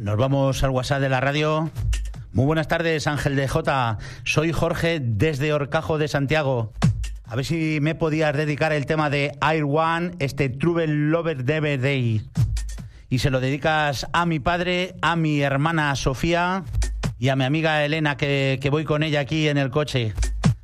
Nos vamos al WhatsApp de la radio. Muy buenas tardes, Ángel de Jota. Soy Jorge desde Horcajo de Santiago. A ver si me podías dedicar el tema de Air One, Trouble Lover Day. Y se lo dedicas a mi padre, a mi hermana Sofía y a mi amiga Elena, que voy con ella aquí en el coche.